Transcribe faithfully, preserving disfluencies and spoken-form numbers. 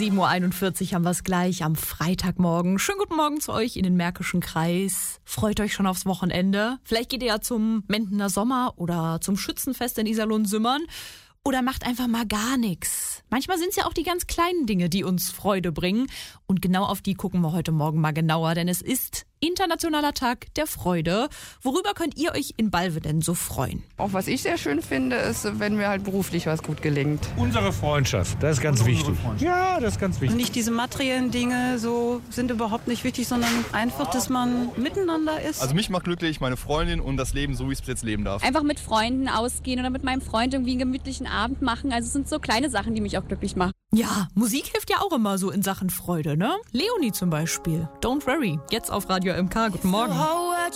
sieben Uhr einundvierzig haben wir es gleich am Freitagmorgen. Schönen guten Morgen zu euch in den Märkischen Kreis. Freut euch schon aufs Wochenende. Vielleicht geht ihr ja zum Mendener Sommer oder zum Schützenfest in Iserlohn-Sümmern. Oder macht einfach mal gar nichts. Manchmal sind es ja auch die ganz kleinen Dinge, die uns Freude bringen. Und genau auf die gucken wir heute Morgen mal genauer, denn es ist Internationaler Tag der Freude. Worüber könnt ihr euch in Balve denn so freuen? Auch was ich sehr schön finde, ist, wenn mir halt beruflich was gut gelingt. Unsere Freundschaft, das ist ganz wichtig. Ja, das ist ganz wichtig. Nicht diese materiellen Dinge so sind überhaupt nicht wichtig, sondern einfach, dass man miteinander ist. Also mich macht glücklich meine Freundin und das Leben, so wie ich es bis jetzt leben darf. Einfach mit Freunden ausgehen oder mit meinem Freund irgendwie einen gemütlichen Abend machen. Also es sind so kleine Sachen, die mich auch glücklich machen. Ja, Musik hilft ja auch immer so in Sachen Freude, ne? Leonie zum Beispiel. Don't Worry, jetzt auf Radio M K. Guten Morgen.